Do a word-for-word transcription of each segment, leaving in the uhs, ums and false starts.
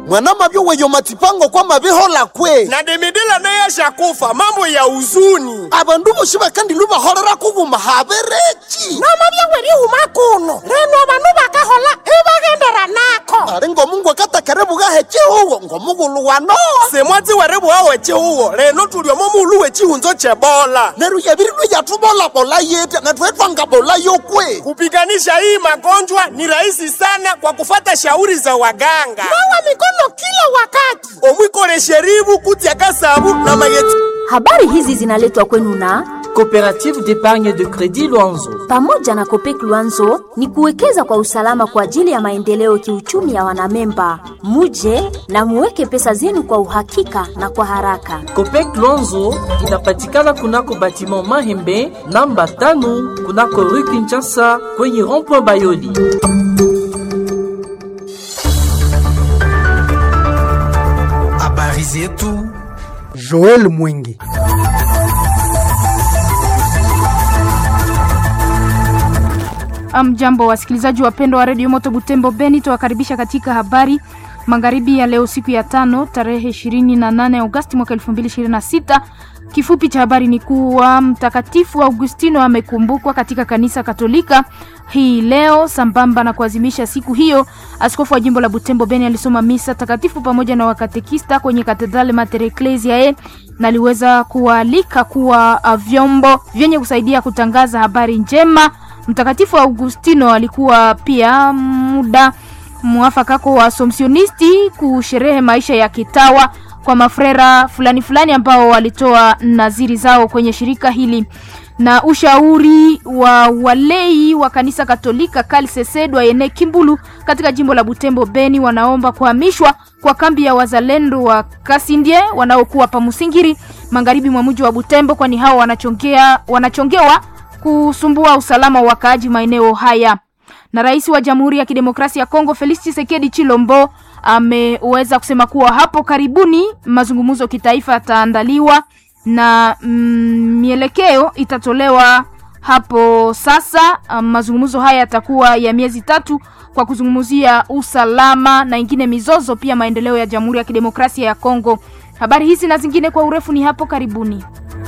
mwana mabyo weyo matipango kwa mabihola kwe na demedela naye shakufa mambo ya uzuni abandu boshiba kandi luba holera kubuma haberechi na mabyo weri umakuno reno abandu bakahola ibagendera nako ari ngo mungu akatakare bugahe chihugo ngo mugulu wano semwati werebu wawe chihugo reno tulio momulu we chihunzo chebola neru yabiru yatubola bola yete na twetwanga bola yokwe kupiganisha hii magonjwa ni rahisi sana kwa kufata shauri za waganga nawa mikono kila wakati omwikole sheribu kutia kasabu na mayeti. Habari hizi zinaletwa kwenu na Coopérative d'épargne de crédit Luanzo. Pamoja na Copec Luanzo ni kuwekeza kwa usalama kwa ajili ya maendeleo kiuchumi ya wanamemba. Muje na muweke pesa zenu kwa uhakika na kwa haraka. Copec Luanzo inapatikana kunako batiment Mahembe namba tano kunako rue Kinshasa kwenye rond-point Bayoli. Habari zetu Joel Mwingi. Amjambo wasikilizaji wapendwa wa Radio Moto Butembo Beni, tuwakaribisha katika habari magharibi ya leo siku ya tano tarehe ishirini na nane Agosti mwaka elfu mbili ishirini na sita. Kifupi cha habari ni kuwa Mtakatifu Augustino amekumbukwa katika kanisa Katolika hii leo. Sambamba na kuadhimisha siku hiyo, askofu wa jimbo la Butembo Beni alisoma misa takatifu pamoja na wakatekista kwenye Katedrale Mater Ecclesiae na aliweza kualika kuwa vyombo vyenye kusaidia kutangaza habari njema. Mtakatifu Augustino alikuwa pia muda mwafaka kwa Assumptionisti kusherehe maisha ya kitawa kwa mafrera fulani fulani ambao walitoa naziri zao kwenye shirika hili. Na ushauri wa walei wa kanisa Katolika Kalsesedwa ene Kimbulu katika jimbo la Butembo Beni wanaomba kuhamishwa kwa kambi ya wazalendo wa Kasindie wanaokuwa pa Musingiri magharibi mwa mji wa Butembo, kwani hao wanachongea wanachongewa kusumbua usalama wa wakaaji maeneo haya. Na rais wa Jamhuri ya Kidemokrasia ya Kongo Felix Tshisekedi Chilombo ameweza kusema kuwa hapo karibuni mazungumzo kitaifa yataandaliwa na mm, mielekeo itatolewa hapo sasa. Um, mazungumzo haya yatakuwa ya miezi tatu kwa kuzungumzia usalama na ingine mizozo, pia maendeleo ya Jamhuri ya Kidemokrasia ya Kongo. Habari hizi na zingine kwa urefu ni hapo karibuni.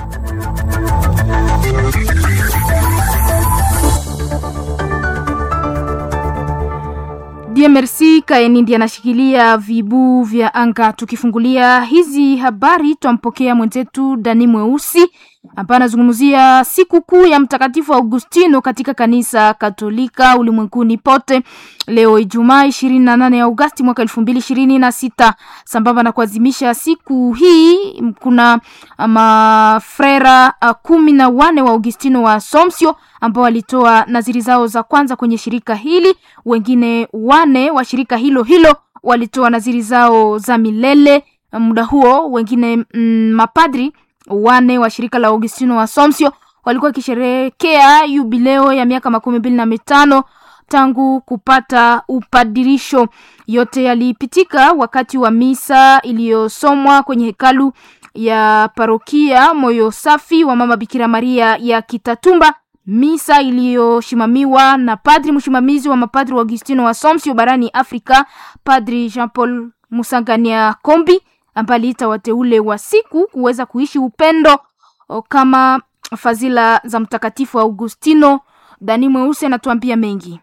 D M R C Kaeni ndiye anashikilia vibu vya anga. Tukifungulia hizi habari tuampokea mwenzetu Dani Mweusi hapa anazungumzia siku kuu ya Mtakatifu Augustino katika kanisa Katolika ulimwenguni pote leo Ijumaa ishirini na nane Agosti mwaka elfu mbili ishirini na sita. Sambamba na kuadhimisha siku hii kuna mafrera kumi na wane wa Augustino wa Assumption ambao walitoa naziri zao za kwanza kwenye shirika hili. Wengine wane wa shirika hilo hilo walitoa naziri zao za milele. Muda huo wengine mm, mapadri wane wa shirika la Augustino wa Assumption walikuwa kisherehekea jubileo ya miaka makumi mbili na mitano tangu kupata upadirisho. Yote yalipitika wakati wa misa iliyosomwa kwenye hekalu ya parokia Moyo Safi wa Mama Bikira Maria ya Kitatumba, misa iliyoshimamiwa na padri mshimamizi wa mapadri wa Augustino wa Assumption barani Afrika, Padri Jean-Paul Musangania Kombi, ambaye aliita wateule wa siku kuweza kuishi upendo o, kama fadhila za Mtakatifu Augustino. Dani Mweusi anatuambia mengi.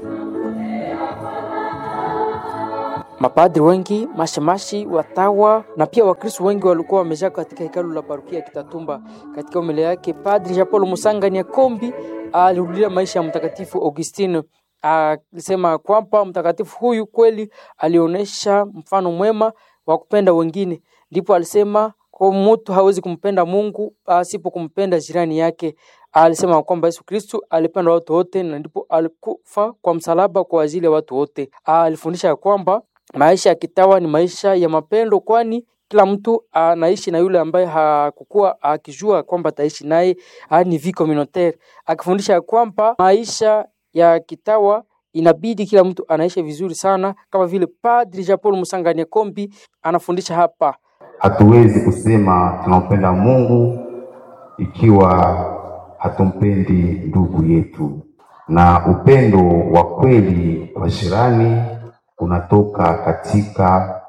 Mapadri wengi, mashemashi, watawa na pia wakristo wengi walikuwa wamejaa katika hekalu la parokia Kitatumba. Katika umele yake, Padri Jean-Paul Musangania Kombi alirudia maisha ya Mtakatifu Augustino. Alisema kwamba mtakatifu huyu kweli alionyesha mfano mwema wa kupenda wengine. Ndipo alisema kwa mtu hawezi kumpenda Mungu asipo kumpenda jirani yake. Alisema kwamba Yesu Kristo alipenda watu wote na ndipo alikufa kwa msalaba kwa ajili ya watu wote. Alifundisha kwamba maisha ya kitawa ni maisha ya mapendo, kwani kila mtu anaishi na yule ambaye hakukuwa akijua kwamba ataishi naye, ni vie communautaire. Akifundisha kwamba maisha ya kitawa inabidi kila mtu anaishi vizuri sana, kama vile Padri Jean-Paul Musangania Kombi anafundisha hapa. Hatuwezi kusema tunampenda Mungu ikiwa hatumpendi ndugu yetu, na upendo wa kweli kwa jirani unatoka katika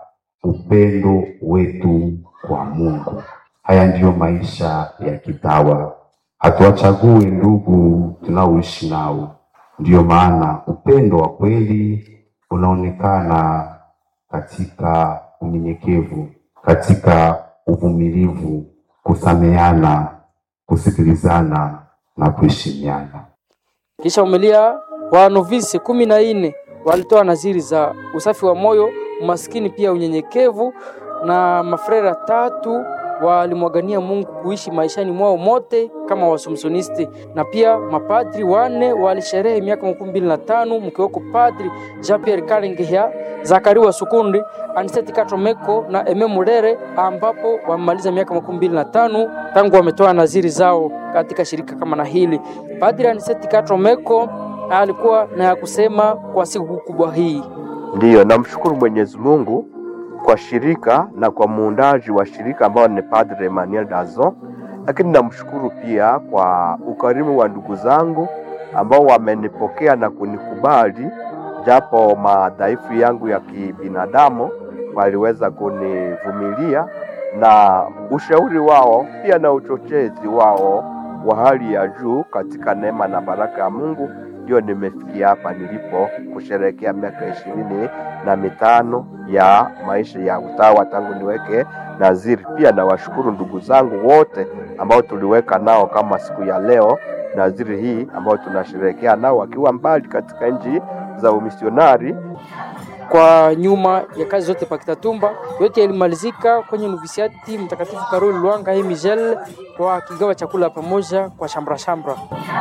upendo wetu kwa Mungu. Haya ndiyo maisha ya kitawa. Hatuwachague ndugu tunaoishi nao. Ndiyo maana upendo wa kweli unaonekana katika unyenyekevu, katika uvumilivu, kusameheana, kusikilizana na kuheshimiana. Kisha umelia wa novisi kumi na nne walitoa naziri za usafi wa moyo, umaskini pia unyenyekevu, na mafrera tatu walimwagania Mungu kuishi maishani mwao mote kama wasomsonisti, na pia mapadri wane walisherehe miaka makumi mbili na tano mkiweko padri Jean-Pierre Kalengehia, Zakari wa Sukundi, Aniseti Katromeko na Eme Murere, ambapo wamemaliza miaka makumi mbili na tano tangu wametoa naziri zao katika shirika kama na hili. Padri Aniseti Katromeko alikuwa na ya kusema kwa siku kubwa hii. Ndiyo, namshukuru Mwenyezi Mungu kwa shirika na kwa muundaji wa shirika ambao ni Padre Emmanuel Dazon, lakini namshukuru pia kwa ukarimu wa ndugu zangu ambao wamenipokea na kunikubali japo madhaifu yangu ya kibinadamu, waliweza kunivumilia, na ushauri wao pia na uchochezi wao wa hali ya juu katika neema na baraka ya Mungu ndio nimefikia hapa nilipo kusherehekea miaka ishirini na mitano ya maisha ya utawa tangu niweke naziri. Pia na washukuru ndugu zangu wote ambao tuliweka nao kama siku ya leo naziri hii ambao tunasherehekea nao wakiwa mbali katika nchi za umisionari. Kwa nyuma ya kazi zote pa Kitatumba, yote yalimalizika kwenye novisiati Mtakatifu Karoli Luanga hii Miguel kwa kigawa chakula pamoja kwa shambra shambra.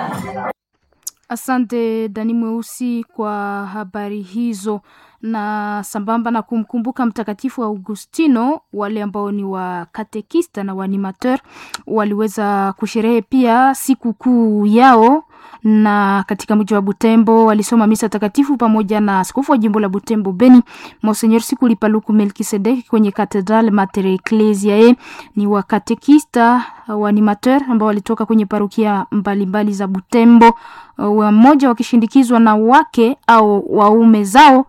Asante Dani Mweusi kwa habari hizo, na sambamba na kumkumbuka Mtakatifu Augustino, wale ambao ni wa katekista na wanimateur waliweza kusherehe pia siku kuu yao, na katika mji wa Butembo walisoma misa takatifu pamoja na askofu wa jimbo la Butembo Beni Monseigneur Sikuli Paluku Melkisedek kwenye Cathedral Mater Ecclesiae. Ni wa katekista wa animateur ambao walitoka kwenye parokia mbalimbali za Butembo, mmoja wakishindikizwa na wake au waume zao,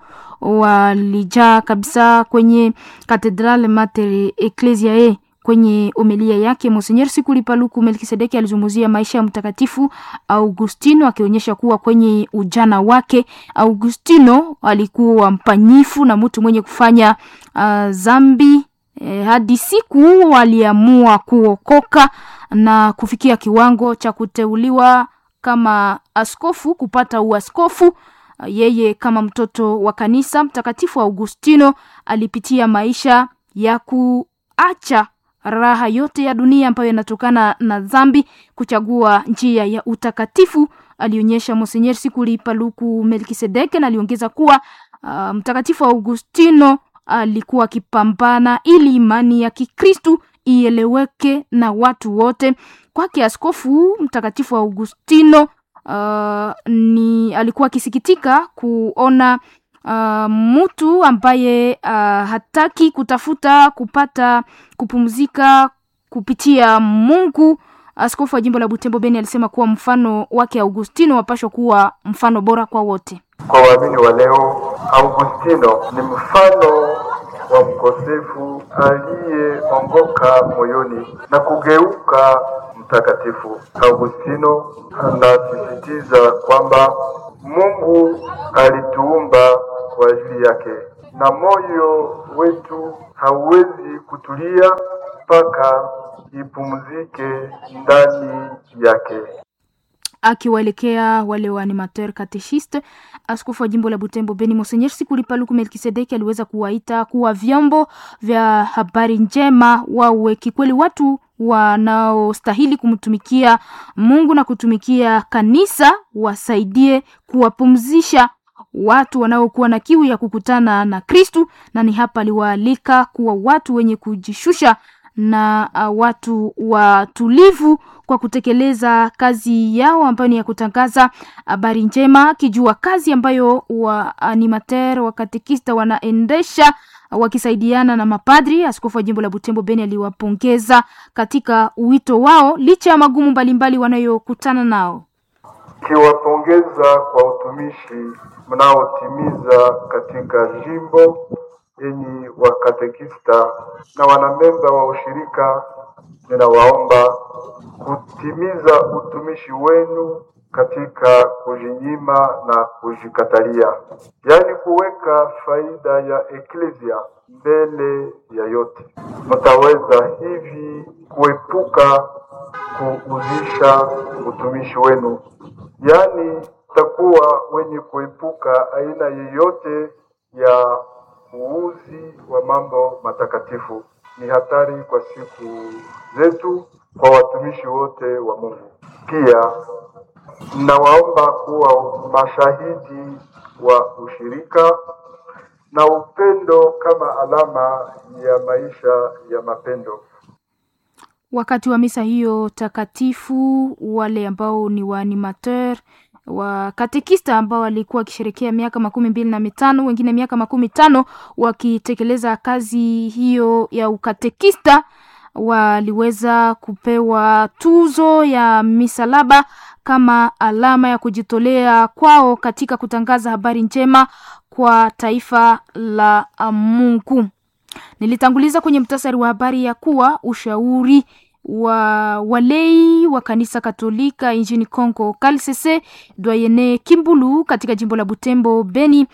walijaa kabisa kwenye Cathedral Mater Ecclesiae. Kwenye homilia yake Monseigneur Sikuli Paluku Melkisedeki alizungumzia maisha ya Mtakatifu Augustino, akionyesha kuwa kwenye ujana wake Augustino alikuwa mpanyifu na mtu mwenye kufanya uh, zambi eh, hadi siku aliamua kuokoka na kufikia kiwango cha kuteuliwa kama askofu, kupata uaskofu. Uh, yeye kama mtoto wa kanisa, Mtakatifu Augustino alipitia maisha ya kuacha raha yote ya dunia ambayo yanatokana na dhambi, kuchagua njia ya utakatifu, alionyesha Monseigneur Sikuli Paluku Melkisedeki, na aliongeza kuwa uh, Mtakatifu Augustino alikuwa akipambana ili imani ya Kikristo ieleweke na watu wote. Kwake askofu Mtakatifu Augustino uh, ni alikuwa akisikitika kuona Uh, mtu ambaye uh, hataki kutafuta kupata kupumzika kupitia Mungu. Askofu wa jimbo la Butembo Beni alisema kuwa mfano wake Augustino wapashwa kuwa mfano bora kwa wote. Kwa waamini wa leo, Augustino ni mfano wa mkosefu aliyeongoka moyoni na kugeuka mtakatifu. Augustino anasisitiza kwamba Mungu alituumba kwa ajili yake, na moyo wetu hauwezi kutulia mpaka ipumzike ndani yake. Akiwaelekea wale wa animateur catechiste, askofu wa jimbo la Butembo Beni Monseigneur Sikuli Paluku Melkisedeki aliweza kuwaita kuwa vyombo vya habari njema, wawe kikweli watu wanaostahili kumtumikia Mungu na kutumikia kanisa, wasaidie kuwapumzisha watu wanaokuwa na kiu ya kukutana na Kristu. Na ni hapa aliwaalika kuwa watu wenye kujishusha na uh, watu watulivu kwa kutekeleza kazi yao ambayo ni ya kutangaza habari njema, kijua kazi ambayo wa animateur wa katekista wanaendesha wakisaidiana na mapadri. Askofu wa jimbo la Butembo Beni aliwapongeza katika uwito wao licha ya magumu mbalimbali wanayokutana nao. Kiwapongeza kwa utumishi mnaotimiza katika jimbo enyi wakatekista na wanamemba wa ushirika, ninawaomba kutimiza utumishi wenu katika kujinyima na kujikatalia, yaani kuweka faida ya eklesia mbele ya yote. Mtaweza hivi kuepuka kuuzisha utumishi wenu, yaani takuwa wenye kuepuka aina yeyote ya uuzi wa mambo matakatifu. Ni hatari kwa siku zetu, kwa watumishi wote wa Mungu. Pia nawaomba kuwa mashahidi wa ushirika na upendo kama alama ya maisha ya mapendo. Wakati wa misa hiyo takatifu, wale ambao ni waanimateur wa katekista ambao walikuwa wakisherehekea miaka makumi mbili na mitano, wengine miaka makumi tano wakitekeleza kazi hiyo ya ukatekista, waliweza kupewa tuzo ya misalaba kama alama ya kujitolea kwao katika kutangaza habari njema kwa taifa la Mungu. Nilitanguliza kwenye mtasari wa habari ya kuwa ushauri wa walei wa kanisa Katolika nchini Kongo K C C Doyene Kimbulu katika jimbo la Butembo Beni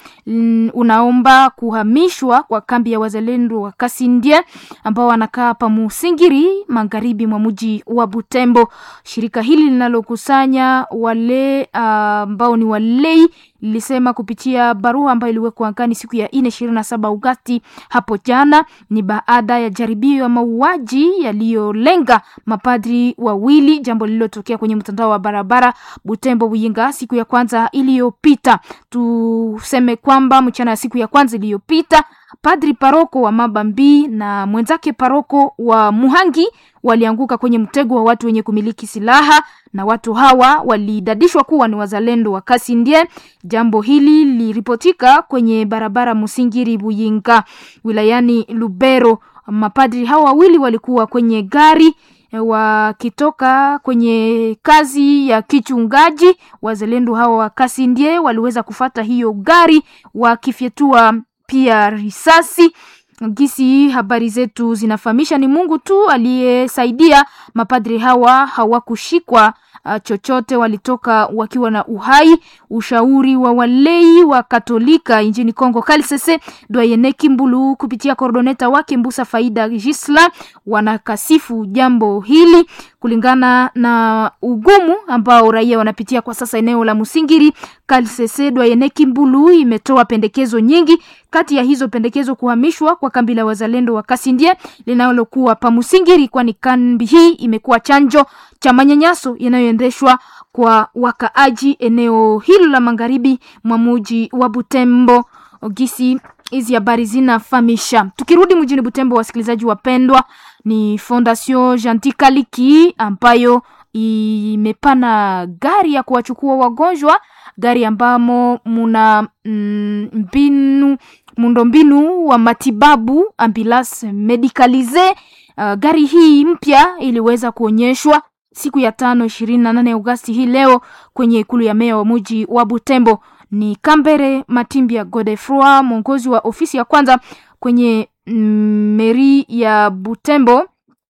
unaomba kuhamishwa kwa kambi ya wazalendo wa Kasindie ambao wanakaa pa Musingiri magharibi mwa mji wa Butembo. Shirika hili linalokusanya wale ambao uh, ni walei lilisema kupitia barua ambayo iliwekwa angani siku ya ishirini na saba Agosti hapo jana, ni baada ya jaribio ya mauaji yaliyolenga mapadri wawili, jambo lililotokea kwenye mtandao wa barabara Butembo Buyinga siku ya kwanza iliyopita. Tuseme kwamba mchana ya siku ya kwanza iliyopita, padri paroko wa Mabambi na mwenzake paroko wa Muhangi walianguka kwenye mtego wa watu wenye kumiliki silaha, na watu hawa walidadishwa kuwa ni wazalendo wa Kasindie. Jambo hili liripotika kwenye barabara Musingiri Buyinga wilayani Lubero. Mapadri hawa wawili walikuwa kwenye gari wakitoka kwenye kazi ya kichungaji. Wazalendo hawa wa Kasindie waliweza kufata hiyo gari wakifyetua pia risasi. Gisi habari zetu zinafahamisha ni Mungu tu aliyesaidia, mapadri hawa hawakushikwa uh, chochote, walitoka wakiwa na uhai. Ushauri wa walei wa Katolika nchini Kongo K C C Doyene Kimbulu kupitia koordoneta wake Mbusa Faida Gisla wanakasifu jambo hili kulingana na ugumu ambao raia wanapitia kwa sasa eneo la Musingiri. K C C Doyene Kimbulu imetoa pendekezo nyingi, kati ya hizo pendekezo kuhamishwa kwa kambi la wazalendo wa Kasindie linalokuwa pa Musingiri, kwani kambi hii imekuwa chanjo cha manyanyaso yanayoendeshwa kwa wakaaji eneo hilo la magharibi mwa mji wa Butembo. Gisi hizi habari zinafahamisha. Tukirudi mjini Butembo, wasikilizaji wapendwa, ni Fondation Gentil Kaliki ambayo imepana gari ya kuwachukua wagonjwa, gari ambamo muna mm, mbinu mundo mbinu wa matibabu ambulance medicalize. Uh, gari hii mpya iliweza kuonyeshwa siku ya tano ishirini na nane Agosti hii leo kwenye ikulu ya meya wa mji wa Butembo. Ni Kambere Matimbia Godefroy, mwongozi wa ofisi ya kwanza kwenye mm, meri ya Butembo,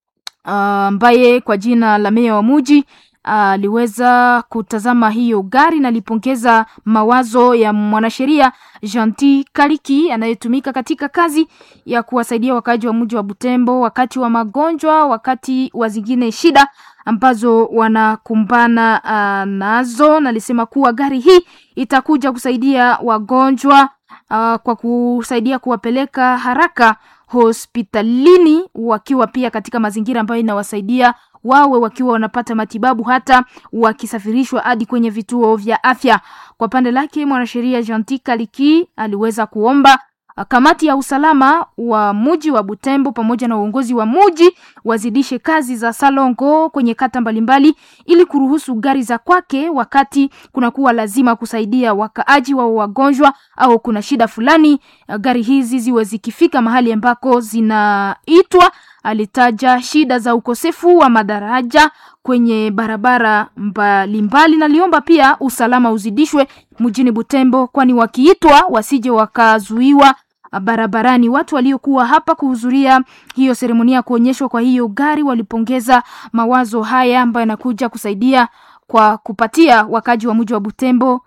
ambaye uh, kwa jina la meya wa mji aliweza uh, kutazama hiyo gari na lipongeza mawazo ya mwanasheria Gentil Kaliki anayetumika katika kazi ya kuwasaidia wakazi wa mji wa Butembo wakati wa magonjwa, wakati wa zingine shida ambazo wanakumbana uh, nazo. Nalisema kuwa gari hii itakuja kusaidia wagonjwa uh, kwa kusaidia kuwapeleka haraka hospitalini, wakiwa pia katika mazingira ambayo inawasaidia wawe wakiwa wanapata matibabu hata wakisafirishwa hadi kwenye vituo vya afya. Kwa pande lake mwanasheria Gentil Kaliki aliweza kuomba kamati ya usalama wa mji wa Butembo pamoja na uongozi wa mji wazidishe kazi za salongo kwenye kata mbalimbali ili kuruhusu gari za kwake wakati kuna kuwa lazima kusaidia wakaaji wa wagonjwa au kuna shida fulani, gari hizi ziwe zikifika mahali ambako zinaitwa. Alitaja shida za ukosefu wa madaraja kwenye barabara mbalimbali na liomba pia usalama uzidishwe mjini Butembo, kwani wakiitwa wasije wakazuiwa barabarani. Watu waliokuwa hapa kuhudhuria hiyo seremonia ya kuonyeshwa kwa hiyo gari walipongeza mawazo haya ambayo yanakuja kusaidia kwa kupatia wakaji wa mji wa Butembo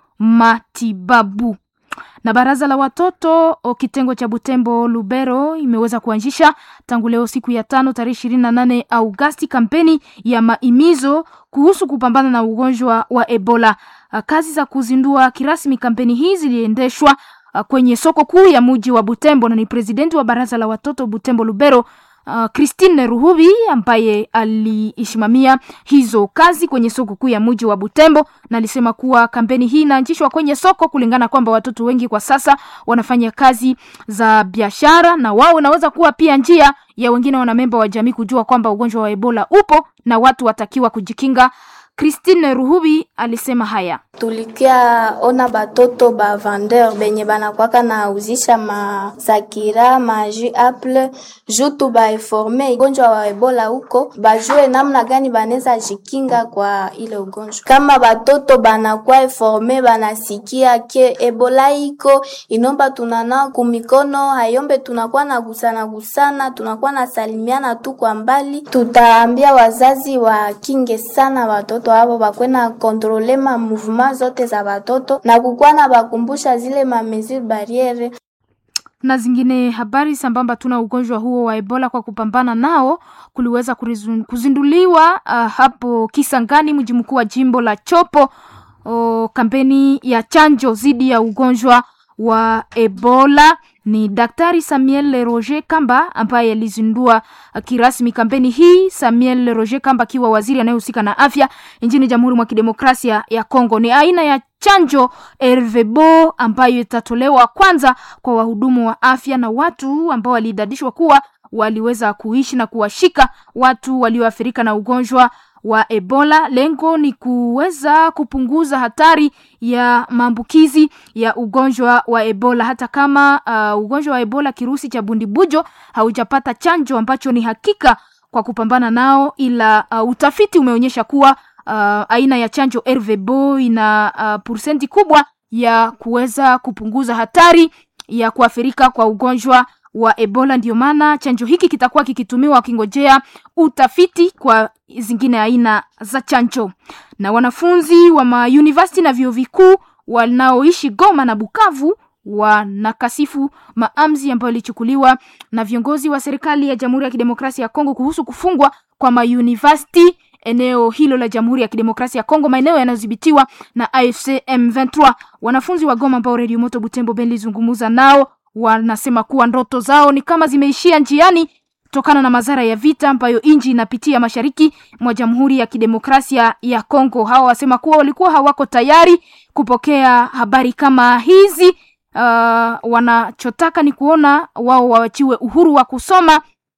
matibabu. Na baraza la watoto o kitengo cha Butembo Lubero imeweza kuanzisha tangu leo siku ya tano tarehe ishirini na nane Agosti kampeni ya maimizo kuhusu kupambana na ugonjwa wa Ebola. Kazi za kuzindua kirasmi kampeni hizi ziliendeshwa kwenye soko kuu ya mji wa Butembo, na ni presidenti wa baraza la watoto Butembo Lubero Uh, Christine Ruhubi ambaye aliishimamia hizo kazi kwenye soko kuu ya mji wa Butembo, na alisema kuwa kampeni hii inaanzishwa kwenye soko kulingana kwamba watoto wengi kwa sasa wanafanya kazi za biashara, na wao wanaweza kuwa pia njia ya wengine wanamemba wa jamii kujua kwamba ugonjwa wa Ebola upo na watu watakiwa kujikinga. Christine Ruhubi alisema haya: tulikia ona batoto ba vendeur benye banakwaka na uzisha masakira maji apple jutu ba informe ugonjwa wa Ebola huko, bajue namna gani baneza jikinga kwa ile ugonjwa. Kama batoto banakuwa informe banasikia ke Ebola iko, inomba tunana kumikono, hayombe tunakuwa na gusana gusana, tunakuwa na salimiana tu kwa mbali. Tutaambia wazazi wa kinge sana watoto hapo bakwena kontrole ma movement zote za watoto na kukuwa na bakumbusha zile ma mesure barriere. Na zingine habari sambamba tuna ugonjwa huo wa Ebola kwa kupambana nao kuliweza kuzinduliwa uh, hapo Kisangani, mji mkuu wa jimbo la Chopo, o, kampeni ya chanjo dhidi ya ugonjwa wa Ebola. Ni Daktari Samuel Roger Kamba ambaye alizindua uh, kirasmi kampeni hii. Samuel Roger Kamba kiwa waziri anayehusika na afya nchini Jamhuri mwa Kidemokrasia ya Kongo. Ni aina ya chanjo Ervebo ambayo itatolewa kwanza kwa wahudumu wa afya na watu ambao walidadishwa kuwa waliweza kuishi na kuwashika watu walioathirika na ugonjwa wa Ebola. Lengo ni kuweza kupunguza hatari ya maambukizi ya ugonjwa wa Ebola, hata kama uh, ugonjwa wa Ebola kirusi cha bundibujo haujapata chanjo ambacho ni hakika kwa kupambana nao, ila uh, utafiti umeonyesha kuwa uh, aina ya chanjo Ervebo ina uh, persenti kubwa ya kuweza kupunguza hatari ya kuathirika kwa ugonjwa wa Ebola. Ndio maana chanjo hiki kitakuwa kikitumiwa kingojea utafiti kwa zingine aina za chanjo. Na wanafunzi wa ma university na vyuo vikuu wanaoishi Goma na Bukavu wanakasifu maamzi ambayo yalichukuliwa na viongozi wa serikali ya Jamhuri ya Kidemokrasia ya Kongo kuhusu kufungwa kwa ma university eneo hilo la Jamhuri ya Kidemokrasia ya Kongo, maeneo yanayodhibitiwa na A F C M ishirini na tatu. Wanafunzi wa Goma ambao Radio Moto Butembo Beni zungumuza nao wanasema kuwa ndoto zao ni kama zimeishia njiani tokana na madhara ya vita ambayo inji inapitia mashariki mwa Jamhuri ya Kidemokrasia ya Kongo. Hao wasema kuwa walikuwa hawako tayari kupokea habari kama hizi. Uh, wanachotaka ni kuona wao waachiwe uhuru wa kusoma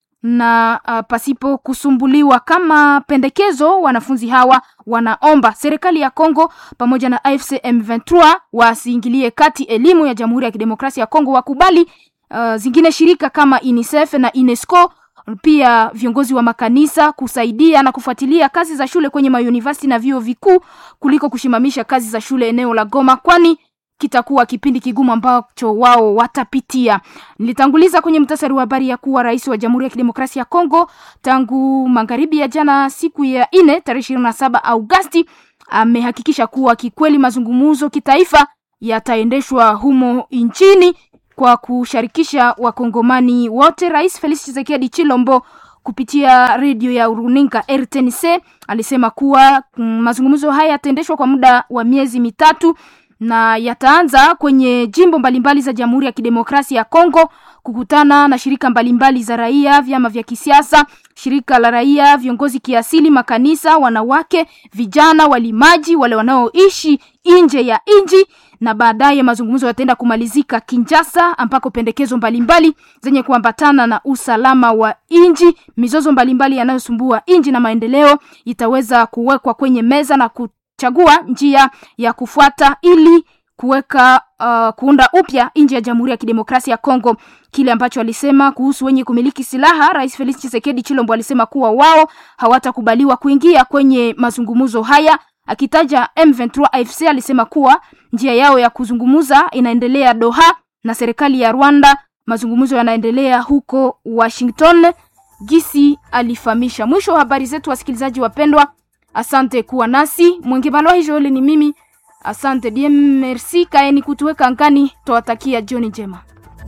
na uh, pasipo kusumbuliwa. Kama pendekezo, wanafunzi hawa wanaomba serikali ya Kongo pamoja na A F C M ishirini na tatu wasiingilie kati elimu ya Jamhuri ya Kidemokrasia ya Kongo, wakubali uh, zingine shirika kama UNICEF na UNESCO, pia viongozi wa makanisa kusaidia na kufuatilia kazi za shule kwenye mauniversity na vyuo vikuu kuliko kushimamisha kazi za shule eneo la Goma, kwani kitakuwa kipindi kigumu ambacho wao watapitia. Nilitanguliza kwenye mtasari wa habari ya kuwa rais wa Jamhuri ya Kidemokrasia ya Kongo tangu magharibi ya jana siku ya nne tarehe ishirini na saba Agosti amehakikisha kuwa kikweli mazungumzo kitaifa yataendeshwa humo nchini kwa kushirikisha wakongomani wote. Rais Felix Tshisekedi Chilombo kupitia redio ya Runinga R T N C alisema kuwa mm, mazungumzo haya yataendeshwa kwa muda wa miezi mitatu na yataanza kwenye jimbo mbalimbali za Jamhuri ya Kidemokrasia ya Kongo, kukutana na shirika mbalimbali za raia, vyama vya kisiasa, shirika la raia, viongozi kiasili, makanisa, wanawake, vijana, walimaji, wale wanaoishi nje ya nchi, na baadaye mazungumzo yataenda kumalizika Kinshasa ambako pendekezo mbalimbali zenye kuambatana na usalama wa nchi, mizozo mbalimbali yanayosumbua nchi na maendeleo itaweza kuwekwa kwenye meza na ku chagua njia ya kufuata ili kuweka uh, kuunda upya nchi ya Jamhuri ya Kidemokrasia ya Kongo. Kile ambacho alisema kuhusu wenye kumiliki silaha, Rais Felix Tshisekedi Chilombo alisema kuwa wao hawatakubaliwa kuingia kwenye mazungumzo haya. Akitaja M ishirini na tatu A F C alisema kuwa njia yao ya kuzungumza inaendelea Doha na serikali ya Rwanda Mazungumzo yanaendelea huko Washington, gisi alifahamisha. Mwisho wa habari zetu, wasikilizaji wapendwa. Asante kuwa nasi. Mwenge Malwa Joel ni mimi. Asante bien, merci. Kaeni kutuweka angani. Tuwatakia jioni njema.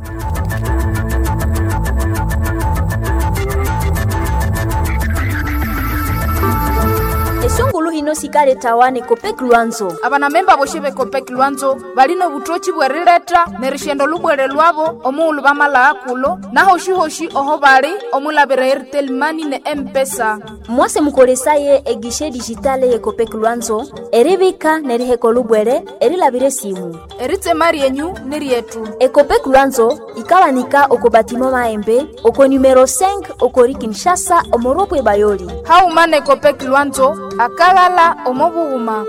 Esungulu hino sikale tawane Kopek Luanzo. Abana memba boshebe Kopek Luanzo balino butochi bwereleta nerishendo lubwere lwabo omulu bamala akulo na hoshi hoshi oho bali omulabere Airtel Money ne M-Pesa. Mwase mukolesaye egishe digitale ye Kopek Luanzo eribika neriheko lubwere erilabire simu. Erite mari yenyu neri yetu. E Kopek Luanzo ikawanika okobatimo maembe oko numero cinq okori Kinshasa omoropwe bayoli. Hau mane Kopek Luanzo akalala omobuuma.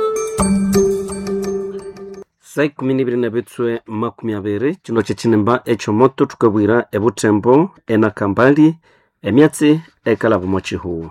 Sai kumini birina betswe makumi abere chino chechinemba echo moto tukabwira ebutembo ena kambali emyatsi ekala bumochihu.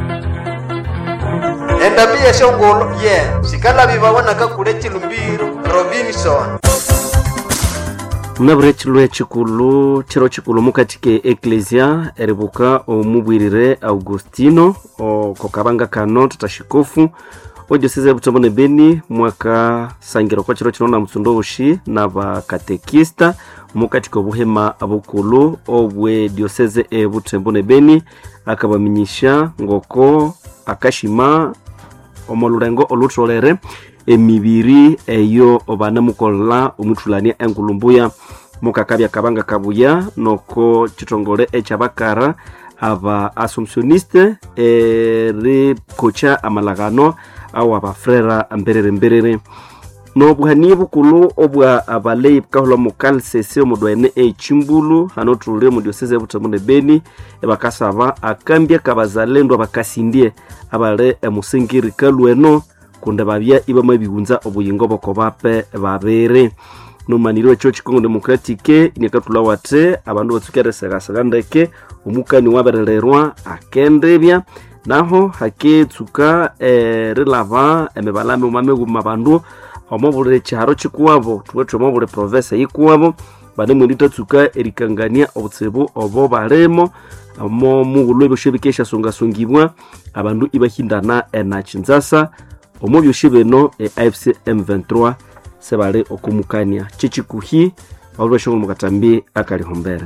Endabia shongolo ye yeah. Sikala bibabona kakule chilumbiro Robinson. Mnabure chilwe chikulu chiro chikulu mukatike Ecclesia eribuka omubwirire Augustino o kokabanga kano tutashikofu ojoseze butombo ne Beni mwaka sangiro kwa chiro chinona mtsundoshi na ba katekista mukatike obuhema abukulu obwe diocese e butombo ne Beni akabaminyisha ngoko akashima omolurengo olutrolere emibiri eyo obana mukola umutulania engulumbuya mukakabya kabanga kabuya noko chitongole echabakara aba assumptioniste eri kocha amalagano au aba frera mberere mberere no buhani bukulu obwa abalei kaholo mukal sese omudwene e chimbulu hanotulire mu diocese butamune Beni ebakasaba akambya kabazalendo abakasindie abale emusingiri kalweno kunda babya iba mabihunza obuyingo boko bape babere no maniro cyo chikongo democratique inikatula wate abandu batsukere segasanga ndeke umukani waberererwa akendebya naho hake tsuka eh, relava emebalame umamegu mabandu omobule charo chikuwabo tuwetwe omobule province yikuwabo bane mwindita tsuka erikangania obutsebo obo baremo omo mugulu ebyoshebikesha songa songibwa abandu ibahindana enachinzasa omobyo shibeno e A F C M vingt-trois sebale okumukania chichikuhi wabwe shongo mukatambi akali hombere.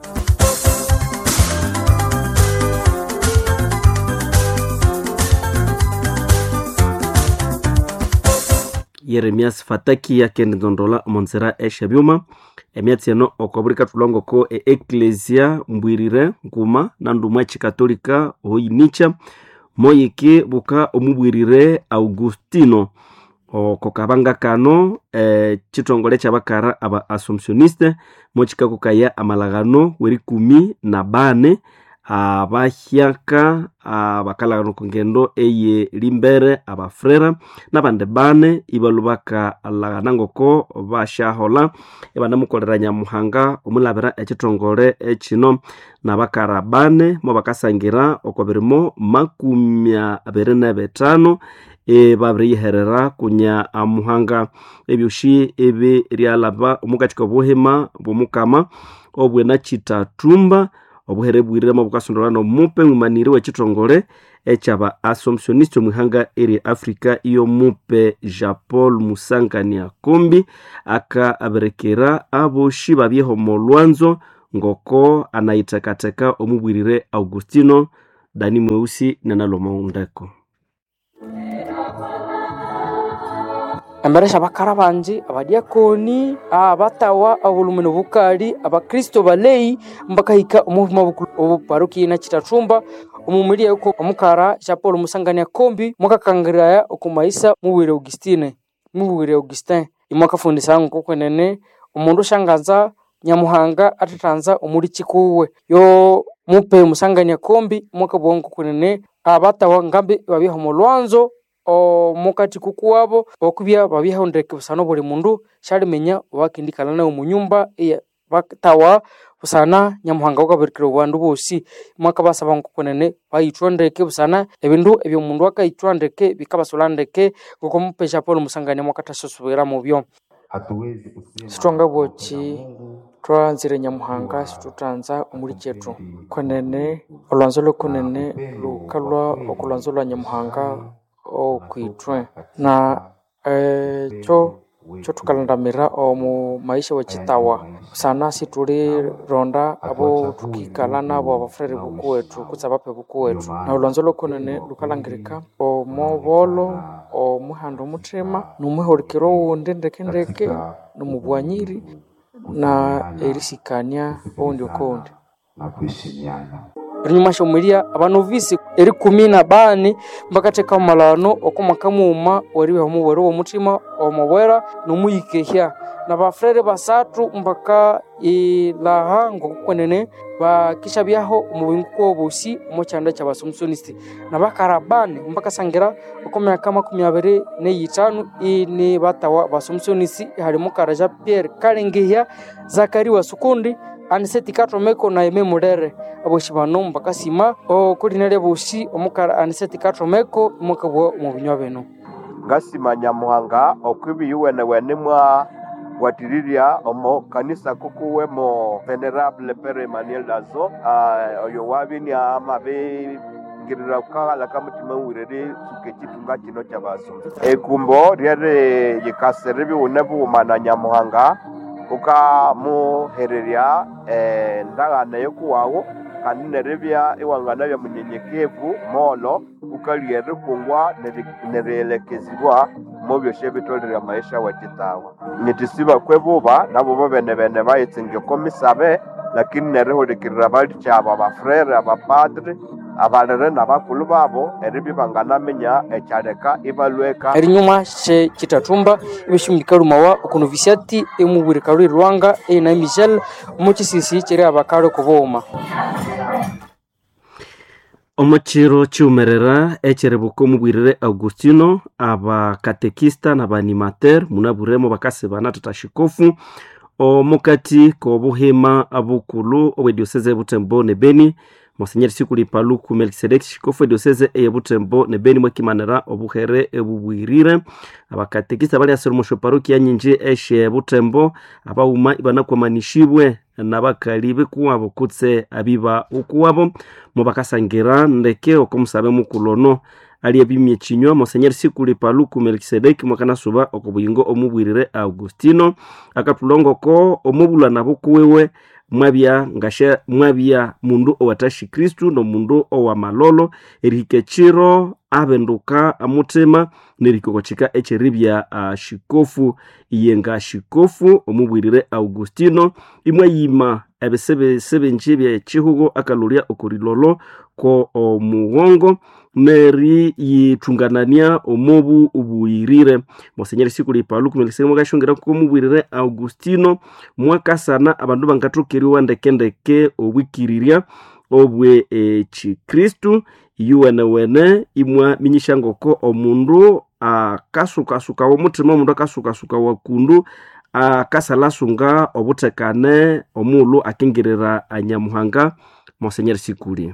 Yeremias Fataki ya kendondola monzera eshabyuma emyatsi eno okobrika tulongo ko e Ecclesia mbwirire nguma nandumwa chikatolika hoyinicha moyeke buka omubwirire Augustino o kokabanga kano e, chitongole chabakara aba assumptioniste mochika kukaya amalagano weri kumi na bane abahyaka abakalagano kongendo eye limbere abafrera nabande bane ibalubaka alaganangoko bashahola ebana mukolera nyamuhanga omulabira echitongole echino nabakara bane mo bakasangira okobirimo makumya abere na betano e babriherera kunya amuhanga ebyoshi ebe ryalaba omukatika bohema bomukama obwe na chitatumba obuhere bwirira mabukasondora no mupe mumaniri wa chitongole echaba assumptioniste muhanga eri Afrika iyo mupe Japol Musangania Kombi aka aberekera abo shiba byeho molwanzo ngoko anaitakateka omubwirire Augustino Dani Mweusi na Nalomondeko. Emberesha bakara banji abadiakoni abatawa abulumene bukali abakristo balei mbakahika omuvuma bukulu obuparuki na chitatumba omumiri yuko omukara Japol Musangania Kombi mwakakangiraya okumaisa muwire Augustine muwire Augustin imwakafundisa ngo kwenene umundu shangaza nyamuhanga atatanza omuri chikuwe yo mupe Musangania Kombi mwakabongo kwenene abatawa ngambe babiho molwanzo o mukati kukuwabo okubya babiha ndeke busano buli mundu shali menya wakindikana na umunyumba e baktawa busana nyamuhanga okabirikira obandu bosi mwaka basaba nkokonene bayitwa ndeke busana ebindu ebyo mundu akayitwa ndeke bikabasula ndeke ngoko mupesha Paul Musangania mwaka tasosubira mu byo hatuwezi kusema sitwanga bochi twanzire Nyamuhanga situtanza omuli chetu kwenene olwanzo lokunene lukalwa okulwanzo lwa Nyamuhanga okwitwe na eh, cho cho tukalandamira omu maisha wachitawa sana situli ronda abo tukikala nabo abafrere buku wetu kutsabape buku wetu na olwanzo lokunene lukalangirika omobolo omuhando mutrema numuhorikiro wundi ndekendeke numubwanyiri na erisikania ondi okondi na kwishimiana rinyuma shomulia abanovisi eri kumi na bane mbakateka malano okomakamuma wariwe homu wero omutima omobwera numuyikehya na bafrere basatu mbaka ilahango kwenene bakisha byaho omubinko obusi omuchanda cha basomsonisti na bakarabane mbaka sangira okomyaka makumi abiri n'itanu ini batawa basomsonisti harimo Karaja Pierre Kalengehya Zakari wa Sukundi Aniseti Katromeko na Eme Murere aboshibano mbakasima okulinere busi omukara Aniseti Katromeko mukabo mu binywa beno ngasima Nyamuhanga okwibi yuwene wenemwa watiriria omo kanisa kukuwe mo Venerable Pere Emmanuel Dazo uh, oyo wabini amabe ngirira kala kamutima wirere sukechitunga kino cyabaso ekumbo ryere yikaserebi unebu umana Nyamuhanga uka muhereria eh, ndagana yokuwawo kaninerebya iwangana bya munyenyekevu molo ukaliere kungwa nerelekezibwa mubyo shebitolera maisha wachitawa nitisiba kwebuba nabo babene bene bayitsinge komisabe lakini nereholikirira bali cyaba bafrere abapadre abalere nabakulu babo eribi banganamenya ecyareka ibalweka erinyuma she kitatumba ibishimika rumawa okunovisiati emubwirika rwanga e na Michel mukisisi kire abakaro kuboma Omachiro chumerera echerebuko mubwirire Augustino aba katekista na banimateur munaburemo bakase bana tutashikofu omukati ko buhema abukulu owe diocese Butembo ne Beni Monseigneur Sikuli Paluku Melkisedek Shikofu diocese e Butembo ne Beni mwakimanera obuhere ebubwirire abakatekista bali asoromosho parokia nyinje eshe Butembo abauma ibana kwamanishibwe nabakalibe kuwabo kutse abiba ukuwabo mubakasangira ndeke okomusabe mukulono ali abimye chinywa Monseigneur Sikuli Paluku Melkisedek mwakana suba okubuyingo omubwirire Augustino akatulongo ko omubula nabukuwewe mwabya ngashe mwabya mundu owatashi Kristu no mundu owa malolo erikechiro abenduka amutema nerikokochika echeribya uh, shikofu iyenga shikofu omubwirire Augustino imwe yima ebesebe sebenje bya chihugo akalulia okurilolo ko omuwongo neri yitunganania omobu ubuyirire Monseigneur Sikuli Paluku Melkisedek gashongera ko mubwirire Augustino mwaka sana abandu bangatukiriwa ndekendeke obwikiriria obwe e Kristu yuwene wene imwa minyishangoko omundu akasuka suka omutima omundu akasuka suka wakundu akasalasunga obutekane omulu akingirira Anyamuhanga Monseigneur Sikuli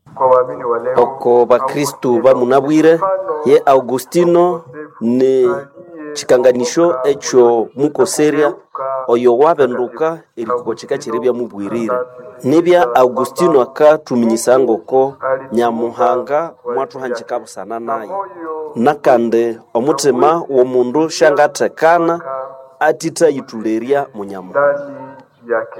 oko bakristu bamunabwire ye Augustino ni chikanganisho echo mukoseria oyo wabenduka ilikukochika chiribya mubwirire nibya Augustino akatuminyisanga ko Nyamuhanga mwatu hanjika busana naye nakande omutima wo mundu shangatekana atita yituleria munyamuhanga yake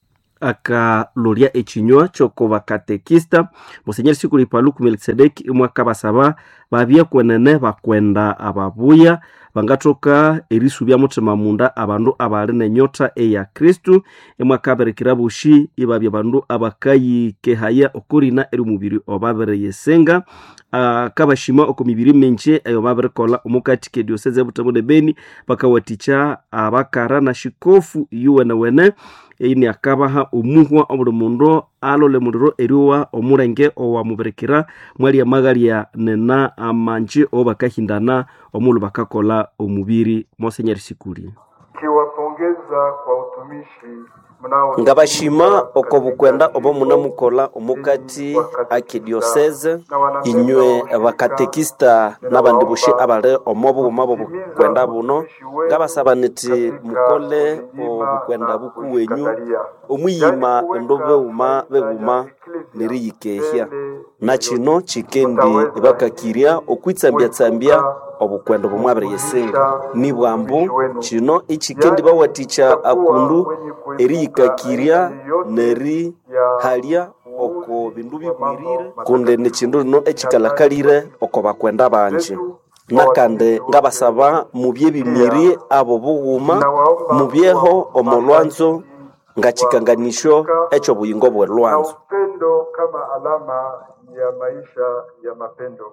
aka loria echinywa choko bakatekista Monseigneur Sikuli Paluku Melkisedek mwaka basaba babya kwenene bakwenda ababuya bangatoka erisubya mutima munda abandu abali nenyota eya Kristu emwaka berekira bushi ibabya bandu abakayi kehaya okurina eri mubiri obabere yesenga akabashima okomibiri menche ayo baberekola omukati ke diocese Butembo ne Beni bakawaticha abakara na shikofu yuwene wene ini akabaha omuhwa obuli mundu alole muriro eriwa omurenge owa muberekera mwali amagalia nena amanje obakahindana omulu bakakola omubiri Monseigneur Sikuli kiwapongeza kuwapongeza kwa utumishi mnao ngabashima oko bukwenda obo munamukola omukati akidioseze inywe abakatekista n'abandi bushi abale omobo omabo bukwenda buno ngabasaba niti mukole obukwenda bukuwenyu omuyima endobe uma beguma niriyikehya na kino kikendi ibakakiria okwitsambya tsambya obukwenda bumwabere yesenga ni bwambu kino ikikendi bawaticha akundu eriyikakiria neri halia oko bindu bibwirire kunde ni kindu no ekikalakalire oko bakwenda banje nakande ngabasaba mubye bimiri abo buguma mubyeho omolwanzo ngachikanganisho echo buyingo bwe lwanzo upendo kama alama ya maisha ya mapendo.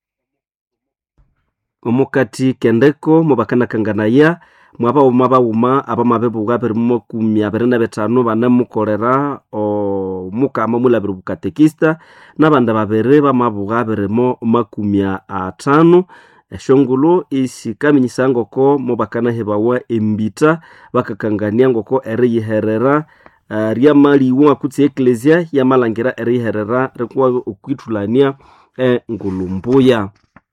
Omukati kendeko mubakana kanganaya mwaba umaba uma abamabe bugabere mu kumya bere na betano banamukorera o mukama mulabire bukatekista nabanda babere bamabugabere mo makumya atano eshongulu isikaminyisa ngoko mubakana hebawa embita bakakangania ngoko eriyiherera uh, ria maliwa kutse eklesia ya malangira eriyiherera rekwa okwitulania e ngulumbuya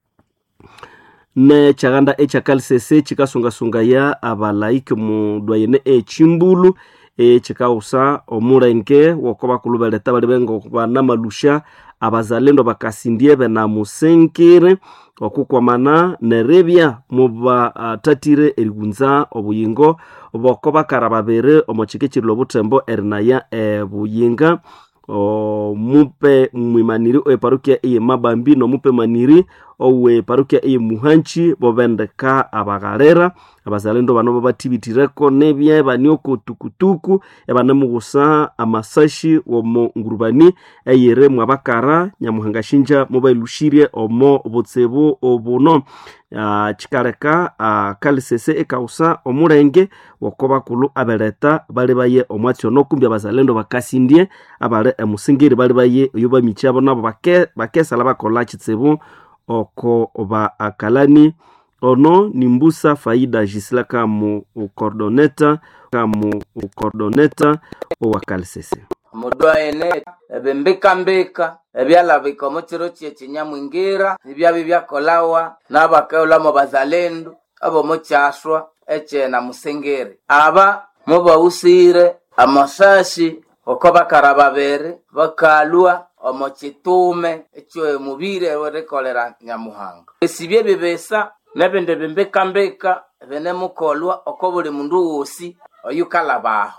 ne chaganda echa kalsese chikasunga sunga ya abalaike mu dwayene e chimbulu e chikausa omurenge wokoba kulubeleta bali bengo bana malusha abazalendo bakasindie bena musenkire okukwamana nerebya muba uh, tatire erigunza obuyingo obokoba karababere omochikechiro butembo erinaya e buyinga o mupe mwimaniri o parokia e mabambi no mupe maniri owe parokia e muhanchi bobendeka abagalera abazalendo bano batibitireko nebya banioko tukutuku ebanamugusa amasashi wo ngurubani eyere mwabakara nyamuhangashinja mobayilushire omo botsebo obuno uh, chikareka uh, kalisese ekausa omurenge wokoba kulu abeleta bali baye omwatyo nokumbya abazalendo bakasindie abale emusingiri bali baye yoba michabo nabo bake bakesala bakola chitsebo oko oba akalani ono nimbusa faida jisla kamu ukordoneta kamu ukordoneta owakalisese mudwa ene ebembeka mbeka ebyala bikomotiro kye kinyamwingira ebyabi byakolawa nabakaula mu bazalendo abo mochaswa eche na musengere aba muba usire amasashi okoba karababere bakalwa omochitume echo mubire werekolera nyamuhanga esibye bibesa nebende bembeka mbeka benemukolwa okobule mundu wosi oyukalabaho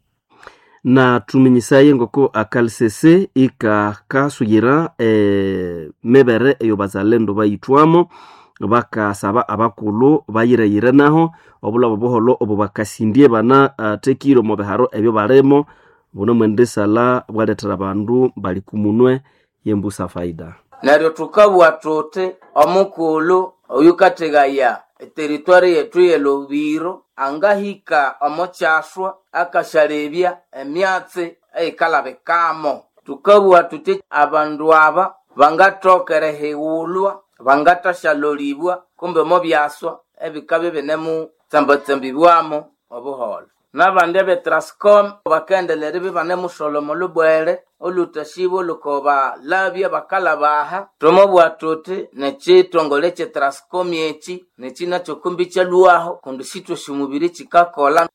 na tuminyisaye ngoko akalsese ika kasuyira e, mebere eyo bazalendo bayitwamo bakasaba abakulu bayireyire naho obula boholo obo bakasindie bana uh, tekiro mu biharo ebyo baremo buno mwendesala bwaletera bandu bali kumunwe yembusa faida neryo tukabwa tote omukulu oyukategaya territoire yetu yelobiro angahika omochaswa akasharebya emyatse eikalabekamo tukabwa tute abandu aba bangatokere heulwa bangatashalolibwa kumbe mo byaswa ebikabe benemu tsambatsambibwamo obuholo nabande betrascom bakendelere bibanemu solomo lubwere olutashibo lukoba labya bakalabaha tomo bwatote necitongole ce trascom yechi necina chokumbi chaluaho kundusitwe shumubiri chikakola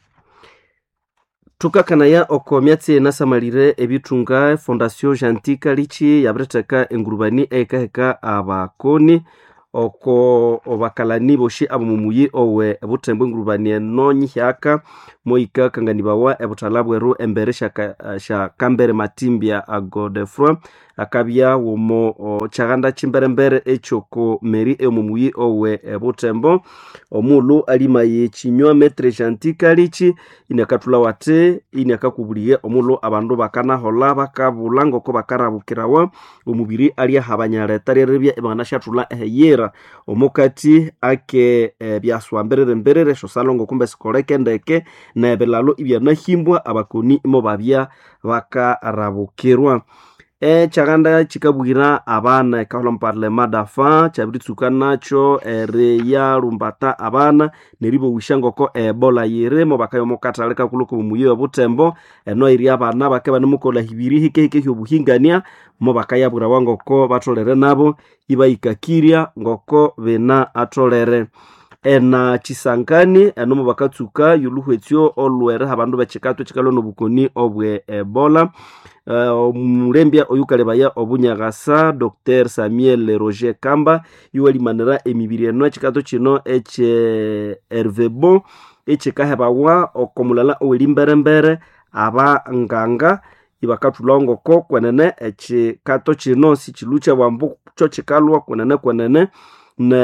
tukakanaya oko myatsi nasamalire ebitunga fondation jantika lichi yabreteka engurubani ekaheka abakoni oko obakalani boshi abumumuyi owe ebutembo ngurubani nonyi hyaka moika kanganibawa ebutalabweru embere shaka sha kambere matimbia agodefro akabya womo chaganda chimberembere echoko meri emumuyi owe ebutembo omulu alimaye chinywa metre jantika lichi inakatula wate inakakubuliye omulu abandu bakana hola bakabulango ko bakarabukirawa omubiri ali habanyareta rebya ebana shatula ehiyera omukati ake e, byaswamberere mberere shosalongo kumbe sikoleke ndeke na ebelalo ibya nahimbwa abakoni mo babya bakarabukirwa e chaganda chikabwira abana kaholo parlement dafa chabritsuka nacho ere ya rumbata abana neribo wishangoko ebola yere mo bakayo mokataleka kuluko muyo obutembo eno iri abana bakaba nemukola hibiri hike hike hyobuhingania mo bakayabura wangoko batolere nabo iba ikakiria ngoko bena atolere ena chisangani eno mo bakatsuka yuluhwetyo olwere abandu bachikato chikalo no bukoni obwe ebola Uh, murembia oyukalebaya obunyagasa Docteur Samuel Roger Kamba yuwali manera emibiri eno chikato chino eche Hervebo eche kahebawa okomulala owelimberembere aba nganga ibakatulongo ko kwenene eche kato chino si chilucha wambu cho chikalwa kwenene kwenene ne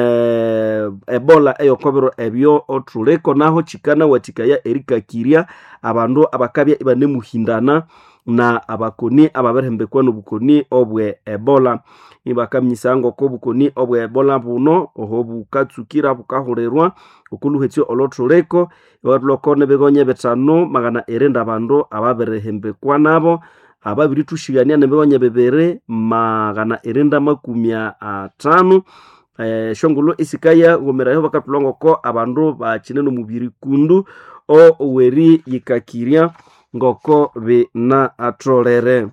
ebola eyokobero ebyo otuleko naho chikana watikaya Erika Kiria abandu abakabya ibane muhindana na abakoni ababerembekwa no bukoni obwe ebola ibakamnyisango ko bukoni obwe ebola buno oho bukatsukira bukahorerwa okuluhetyo olotoleko ibatlokone begonye betano magana erenda abandu ababerembekwa nabo ababiri tushigania nebegonye bebere magana erenda makumya atano eh shongolo isikaya gomerayo bakatulongo ko abandu bachine no mubiri kundu o weri yikakiria ngoko be na atrolere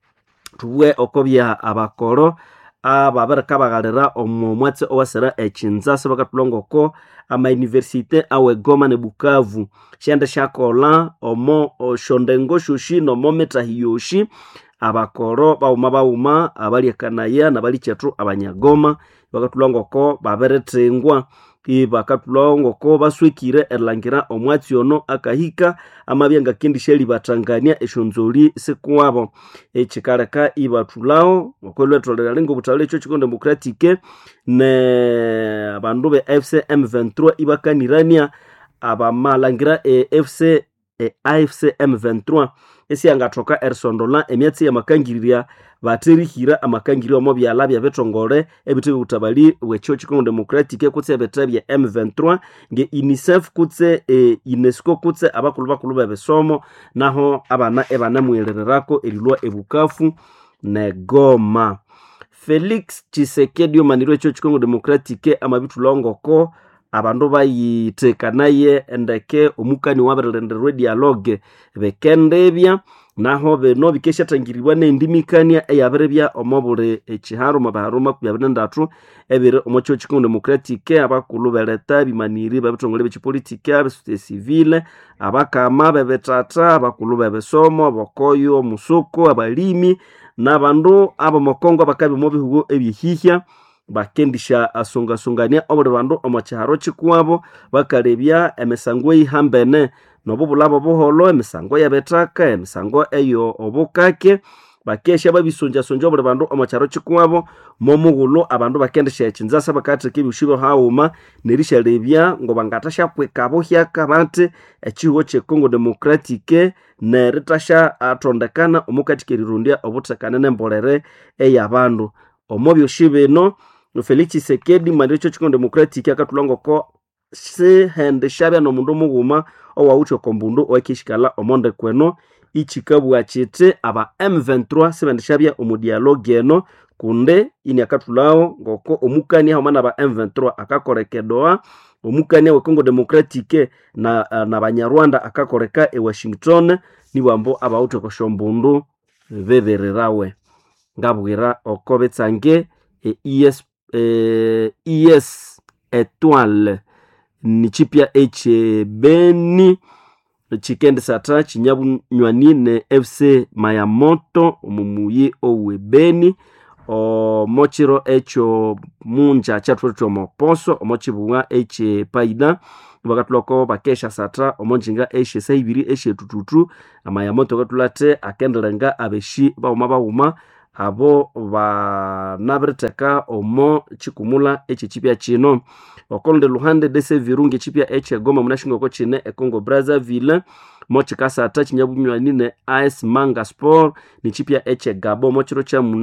tuwe okobya abakoro ababereka bagalera omomwatse owasera echinza sebakatulongoko ama universite awe Goma ne Bukavu shende shakola omo shondengo shushi no mometa hiyoshi abakoro bauma bauma abali kanaya nabali chetu abanyagoma bakatulongoko baberetengwa ibakatulongoko baswekire erlangira omwatsi ono akahika amabyenga kendisheli batangania eshonzoli sekwabo echikareka ibatulao okolwetolera lingo butale cyo chiko democratique ne abandu be F C M vingt-trois ibakanirania abamalangira e F C e A F C M vingt-trois esi angatoka ersondola emyatsi ya makangiriria baterihira amakangiriwa mo byala bya betongore ebitebe utabali wecho chiko democratique kutse betabya M vingt-trois nge UNICEF kutse e UNESCO kutse abakulu bakulu bebesomo naho abana ebana mwerererako elilwa ebukafu ne Goma. Felix Tshisekedi omanirwe cho chiko democratique amabitulongoko abandu bayitekanaye endeke omukani waberenderwe dialogue bekendebya naho beno bikesha tangiribwa n'endimikania eyaberebya omobule echiharo mabaharoma kubyabendatu ebere omocho chiko democratique abakulu beleta bimaniri babitongole bechipolitike abesute civile abakama bebetata abakulu bebesomo bokoyo musuko abalimi nabandu abamokongo abakabe mobihugo ebyihihya bakendisha asonga songania obule bandu omachiharo chikwabo bakarebya emisango yihambene nobubulabo buholo emisango yabetaka emisango eyo obukake bakesha babisonja sonja obule bandu omacharo chikwabo momugulo abandu bakendisha echinzasa bakateke bishibo hauma nerisha lebya ngo bangatasha kwekabo hyaka bante echiho che Congo Democratique neritasha atondekana omukatike rirundia obutakana nembolere eyabandu omobyo shibeno Felix Tshisekedi mandicho chiko democratique akatulongo ko se hende shabya no mundu muguma owaucho kombundu wakishikala omonde kweno ichikabu achete aba M vingt-trois sebende shabya omudialogue eno kunde ini akatulao ngoko omukani ha mana ba M vingt-trois akakorekedoa omukani wa Congo Democratique na na Banyarwanda akakoreka e Washington ni bambo abaucho ko shombundu bebererawe ngabwira okobetsange e es e es etoile ni chipia eche beni chikende sata chinyabu nywani ne F C Mayamoto omumuye owe beni o mochiro echo munja chatwetwa moposo omochibuwa eche paida bakatuloko bakesha sata omonjinga eshe saibiri eshe tututu Mayamoto katulate akendelenga abeshi bauma bauma abo ba nabreteka omo chikumula eche chipia chino okonde luhande dese virunge chipia eche Goma munashingo ko chine e Congo Brazzaville mochikasa atachi nyabunywa nine A S Manga Sport ni chipia eche Gabo mochiro cha